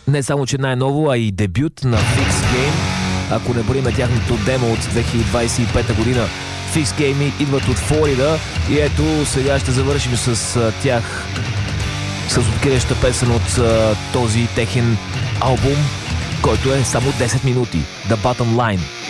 Не само, че най-ново, а и дебют на Fix Game. Ако не броиме тяхното демо от 2025 година. Fix Game идват от Флорида и ето сега ще завършим с тях с откриваща песен от този техен албум, който е само 10 минути. The Bottom Line.